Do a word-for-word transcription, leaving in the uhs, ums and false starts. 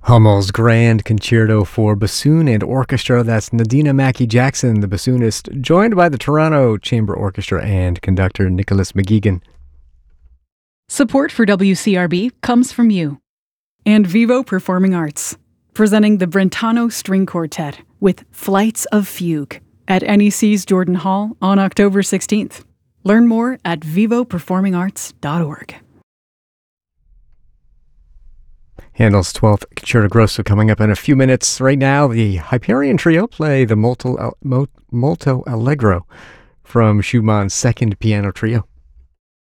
Hummel's Grand Concerto for Bassoon and Orchestra. That's Nadina Mackey-Jackson, the bassoonist, joined by the Toronto Chamber Orchestra and conductor Nicholas McGeegan. Support for W C R B comes from you. And Vivo Performing Arts, presenting the Brentano String Quartet with Flights of Fugue at N E C's Jordan Hall on October sixteenth. Learn more at vivo performing arts dot org. Handel's twelfth Concerto Grosso coming up in a few minutes. Right now, the Hyperion Trio play the Molto, Molto Allegro from Schumann's Second Piano Trio.